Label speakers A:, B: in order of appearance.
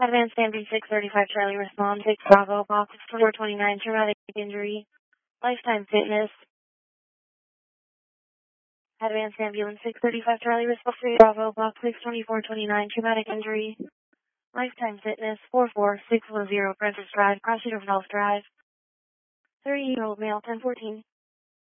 A: Advanced Ambulance 635 Charlie, respond 6 Bravo, box 429, traumatic injury, Lifetime Fitness. Advanced Ambulance 635 Charlie, respond 6 Bravo, box 62429, traumatic injury, Lifetime Fitness, 44610 Princess Drive, Cross Cedar Falls Drive. 30-year-old male, 1014.